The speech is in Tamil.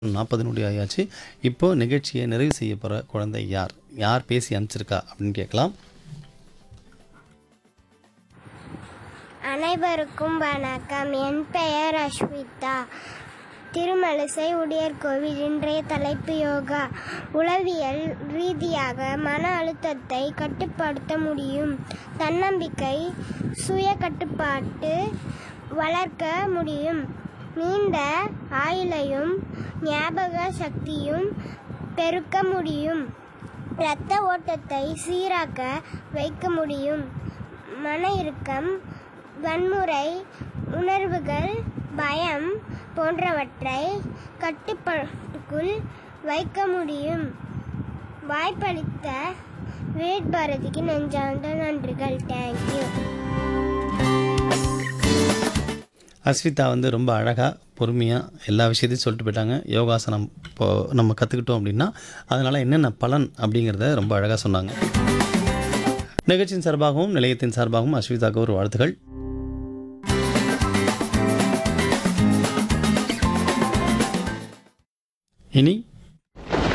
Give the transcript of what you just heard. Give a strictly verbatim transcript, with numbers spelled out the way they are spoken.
நாற்பது நொடி ஆயாச்சு. இப்போ நிகழ்ச்சியை நிறைவு செய்ய போற குழந்தை யார்? யார் பேசி அனுப்பிச்சிருக்கா அப்படின்னு கேட்கலாம். அனைவருக்கும் வணக்கம். என் பெயர் அஸ்விதா. திருமழிசை உடையர் கோவில். இன்றைய தலைப்பு யோகா. உளவியல் ரீதியாக மன அழுத்தத்தை கட்டுப்படுத்த முடியும். தன்னம்பிக்கை, சுய கட்டுப்பாட்டு வளர்க்க முடியும். நீண்ட ஆயுளையும் ஞாபக சக்தியும் பெருக்க முடியும். இரத்த ஓட்டத்தை சீராக்க வைக்க முடியும். மன இறுக்கம், வன்முறை உணர்வுகள், பயம் போன்றவற்றை கட்டுப்பாட்டுக்குள் வைக்க முடியும். வாய்ப்பளித்த வேட் பாரதிக்கு நெஞ்சார்ந்த நன்றிகள். தேங்க்யூ. அஸ்விதா வந்து ரொம்ப அழகாக பொறுமையாக எல்லா விஷயத்தையும் சொல்லிட்டு போயிட்டாங்க. யோகாசனம் இப்போ நம்ம கற்றுக்கிட்டோம் அப்படின்னா அதனால் என்னென்ன பலன் அப்படிங்கிறத ரொம்ப அழகாக சொன்னாங்க. நிகழ்ச்சியின் சார்பாகவும் நிலையத்தின் சார்பாகவும் அஸ்விதாவுக்கு ஒரு வாழ்த்துகள். இனி